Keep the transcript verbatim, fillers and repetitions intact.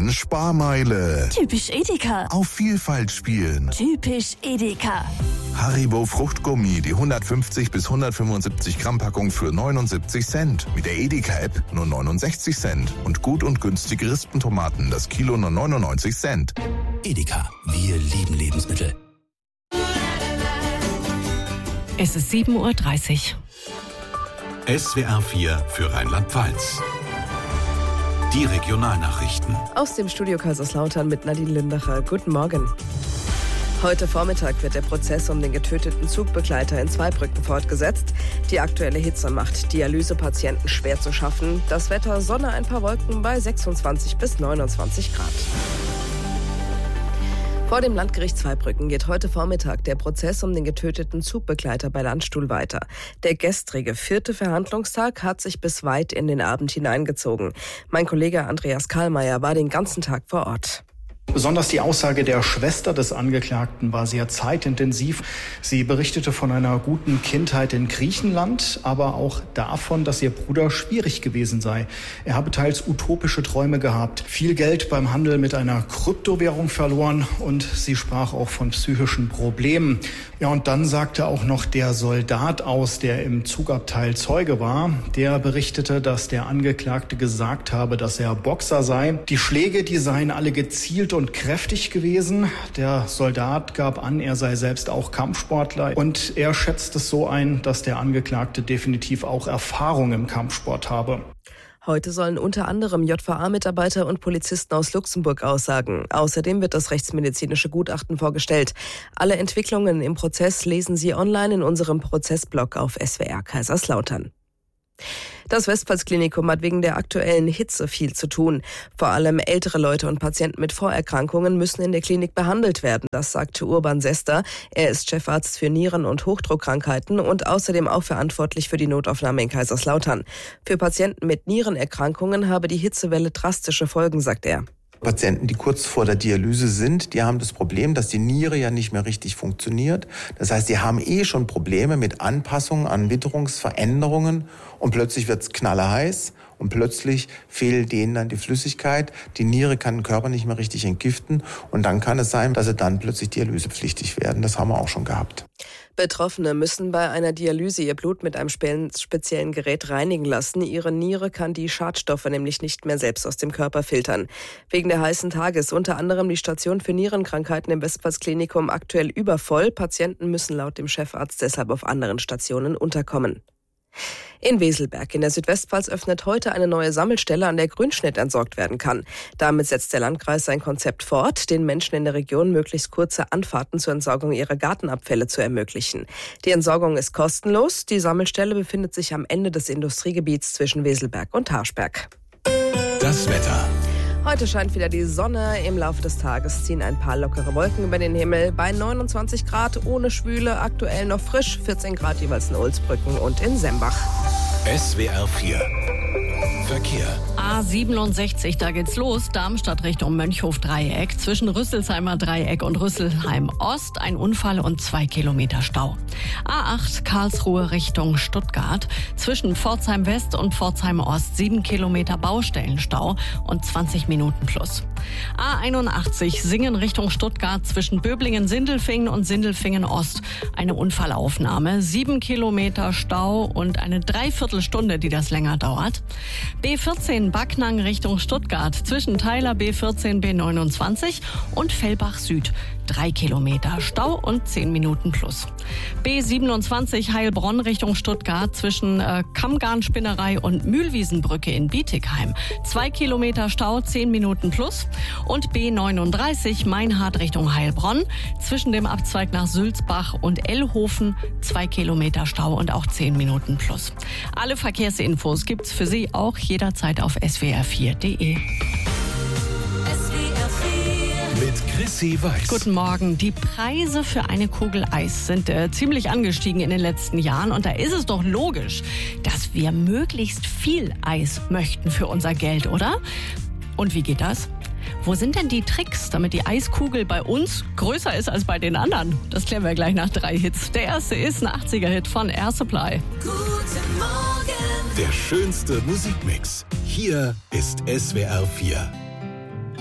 Dann Sparmeile. Typisch Edeka. Auf Vielfalt spielen. Typisch Edeka. Haribo Fruchtgummi, die hundertfünfzig bis hundertfünfundsiebzig Gramm Packung für neunundsiebzig Cent. Mit der Edeka-App nur neunundsechzig Cent. Und gut und günstige Rispentomaten, das Kilo nur neunundneunzig Cent. Edeka, wir lieben Lebensmittel. Es ist sieben Uhr dreißig. S W R vier für Rheinland-Pfalz. Die Regionalnachrichten. Aus dem Studio Kaiserslautern mit Nadine Lindacher. Guten Morgen. Heute Vormittag wird der Prozess um den getöteten Zugbegleiter in Zweibrücken fortgesetzt. Die aktuelle Hitze macht Dialysepatienten schwer zu schaffen. Das Wetter: Sonne, ein paar Wolken bei sechsundzwanzig bis neunundzwanzig Grad. Vor dem Landgericht Zweibrücken geht heute Vormittag der Prozess um den getöteten Zugbegleiter bei Landstuhl weiter. Der gestrige vierte Verhandlungstag hat sich bis weit in den Abend hineingezogen. Mein Kollege Andreas Karlmeier war den ganzen Tag vor Ort. Besonders die Aussage der Schwester des Angeklagten war sehr zeitintensiv. Sie berichtete von einer guten Kindheit in Griechenland, aber auch davon, dass ihr Bruder schwierig gewesen sei. Er habe teils utopische Träume gehabt, viel Geld beim Handel mit einer Kryptowährung verloren und sie sprach auch von psychischen Problemen. Ja, und dann sagte auch noch der Soldat aus, der im Zugabteil Zeuge war. Der berichtete, dass der Angeklagte gesagt habe, dass er Boxer sei. Die Schläge, die seien alle gezielt und kräftig gewesen. Der Soldat gab an, er sei selbst auch Kampfsportler und er schätzt es so ein, dass der Angeklagte definitiv auch Erfahrung im Kampfsport habe. Heute sollen unter anderem J V A-Mitarbeiter und Polizisten aus Luxemburg aussagen. Außerdem wird das rechtsmedizinische Gutachten vorgestellt. Alle Entwicklungen im Prozess lesen Sie online in unserem Prozessblog auf S W R Kaiserslautern. Das Westpfalz-Klinikum hat wegen der aktuellen Hitze viel zu tun. Vor allem ältere Leute und Patienten mit Vorerkrankungen müssen in der Klinik behandelt werden. Das sagte Urban Sester. Er ist Chefarzt für Nieren- und Hochdruckkrankheiten und außerdem auch verantwortlich für die Notaufnahme in Kaiserslautern. Für Patienten mit Nierenerkrankungen habe die Hitzewelle drastische Folgen, sagt er. Patienten, die kurz vor der Dialyse sind, die haben das Problem, dass die Niere ja nicht mehr richtig funktioniert. Das heißt, die haben eh schon Probleme mit Anpassungen an Witterungsveränderungen und plötzlich wird's knallerheiß und plötzlich fehlt denen dann die Flüssigkeit. Die Niere kann den Körper nicht mehr richtig entgiften und dann kann es sein, dass sie dann plötzlich dialysepflichtig werden. Das haben wir auch schon gehabt. Betroffene müssen bei einer Dialyse ihr Blut mit einem speziellen Gerät reinigen lassen. Ihre Niere kann die Schadstoffe nämlich nicht mehr selbst aus dem Körper filtern. Wegen der heißen Tage ist unter anderem die Station für Nierenkrankheiten im Westpfalz-Klinikum aktuell übervoll. Patienten müssen laut dem Chefarzt deshalb auf anderen Stationen unterkommen. In Weselberg in der Südwestpfalz öffnet heute eine neue Sammelstelle, an der Grünschnitt entsorgt werden kann. Damit setzt der Landkreis sein Konzept fort, den Menschen in der Region möglichst kurze Anfahrten zur Entsorgung ihrer Gartenabfälle zu ermöglichen. Die Entsorgung ist kostenlos. Die Sammelstelle befindet sich am Ende des Industriegebiets zwischen Weselberg und Harschberg. Das Wetter. Heute scheint wieder die Sonne. Im Laufe des Tages ziehen ein paar lockere Wolken über den Himmel. Bei neunundzwanzig Grad ohne Schwüle, aktuell noch frisch. vierzehn Grad jeweils in Ulsbrücken und in Sembach. S W R vier. Verkehr. A siebenundsechzig, da geht's los. Darmstadt Richtung Mönchhof-Dreieck. Zwischen Rüsselsheimer Dreieck und Rüsselheim Ost ein Unfall und zwei Kilometer Stau. A acht Karlsruhe Richtung Stuttgart. Zwischen Pforzheim West und Pforzheim Ost sieben Kilometer Baustellenstau und zwanzig Minuten plus. A einundachtzig Singen Richtung Stuttgart. Zwischen Böblingen-Sindelfingen und Sindelfingen Ost eine Unfallaufnahme. sieben Kilometer Stau und eine Dreiviertelstunde, die das länger dauert. B vierzehn Backnang Richtung Stuttgart. Zwischen Theiler B vierzehn B neunundzwanzig und Fellbach Süd. Drei Kilometer Stau und zehn Minuten plus. B siebenundzwanzig Heilbronn Richtung Stuttgart. Zwischen äh, Kammgarnspinnerei und Mühlwiesenbrücke in Bietigheim. Zwei Kilometer Stau, zehn Minuten plus. Und B neununddreißig Meinhard Richtung Heilbronn. Zwischen dem Abzweig nach Sülzbach und Ellhofen. Zwei Kilometer Stau und auch zehn Minuten plus. Alle Verkehrsinfos gibt's für Sie auch jederzeit auf S W R vier Punkt de. Mit Chrissy Weiß. Guten Morgen. Die Preise für eine Kugel Eis sind äh, ziemlich angestiegen in den letzten Jahren. Und da ist es doch logisch, dass wir möglichst viel Eis möchten für unser Geld, oder? Und wie geht das? Wo sind denn die Tricks, damit die Eiskugel bei uns größer ist als bei den anderen? Das klären wir gleich nach drei Hits. Der erste ist ein achtziger-Hit von Air Supply. Guten Morgen. Der schönste Musikmix. Hier ist S W R vier.